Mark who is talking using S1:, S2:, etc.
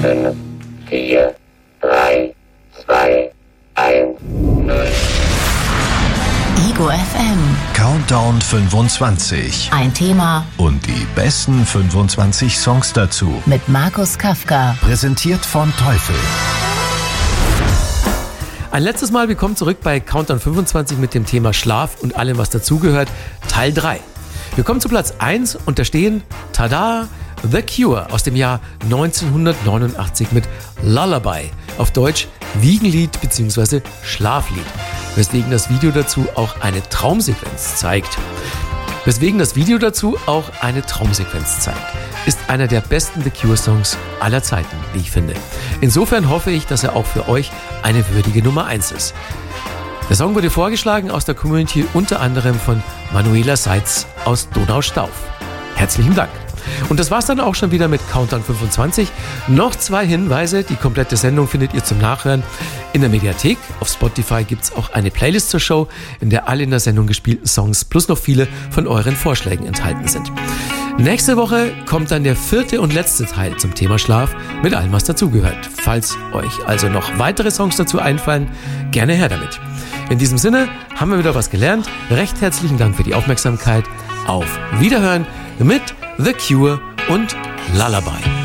S1: 5, 4, 3, 2, 1, 0.
S2: Ego FM.
S3: Countdown 25.
S2: Ein Thema
S3: Und die besten 25 Songs dazu.
S2: mit Markus Kafka.
S3: Präsentiert von Teufel.
S4: Ein letztes Mal willkommen zurück bei Countdown 25 mit dem Thema Schlaf und allem, was dazugehört, Teil 3. Wir kommen zu Platz 1 und da stehen, tada, The Cure aus dem Jahr 1989 mit Lullaby, auf Deutsch Wiegenlied bzw. Schlaflied, weswegen das Video dazu auch eine Traumsequenz zeigt. Ist einer der besten The Cure-Songs aller Zeiten, wie ich finde. Insofern hoffe ich, dass er auch für euch eine würdige Nummer 1 ist. Der Song wurde vorgeschlagen aus der Community, unter anderem von Manuela Seitz aus Donaustauf. Herzlichen Dank. Und das war's dann auch schon wieder mit Countdown 25. Noch 2 Hinweise. Die komplette Sendung findet ihr zum Nachhören in der Mediathek. Auf Spotify gibt's auch eine Playlist zur Show, in der alle in der Sendung gespielten Songs plus noch viele von euren Vorschlägen enthalten sind. Nächste Woche kommt dann der 4. und letzte Teil zum Thema Schlaf mit allem, was dazugehört. Falls euch also noch weitere Songs dazu einfallen, gerne her damit. In diesem Sinne haben wir wieder was gelernt. Recht herzlichen Dank für die Aufmerksamkeit. Auf Wiederhören mit The Cure und Lullaby.